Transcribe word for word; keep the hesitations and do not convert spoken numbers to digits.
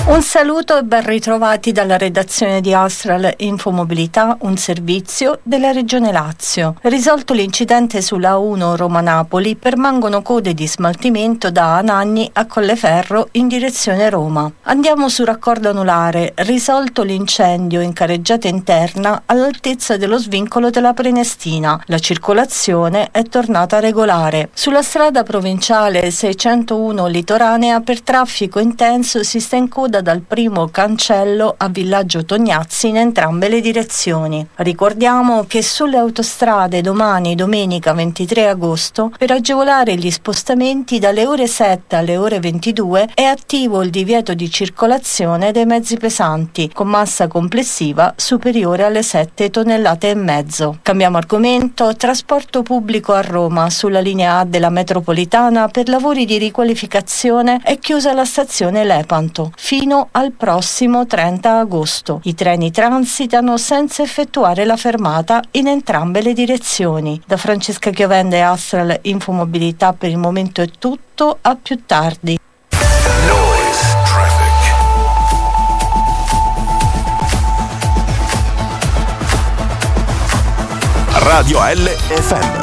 Un saluto e ben ritrovati dalla redazione di Astral Infomobilità, un servizio della Regione Lazio. Risolto l'incidente sulla A uno Roma-Napoli, permangono code di smaltimento da Anagni a Colleferro in direzione Roma. Andiamo su raccordo anulare, risolto l'incendio in carreggiata interna all'altezza dello svincolo della Prenestina. La circolazione è tornata regolare. Sulla strada provinciale seicentouno Litoranea per traffico intenso si sta in coda dal primo cancello a Villaggio Tognazzi in entrambe le direzioni. Ricordiamo che sulle autostrade domani, domenica ventitré agosto, per agevolare gli spostamenti dalle ore sette alle ore ventidue è attivo il divieto di circolazione dei mezzi pesanti con massa complessiva superiore alle sette tonnellate e mezzo. Cambiamo argomento. Trasporto pubblico a Roma. Sulla linea A della metropolitana per lavori di riqualificazione è chiusa la stazione Lepanto fino al prossimo trenta agosto. I treni transitano senza effettuare la fermata in entrambe le direzioni. Da Francesca Chiovende, Astral Infomobilità, per il momento è tutto, a più tardi. Noise traffic. Radio L F M.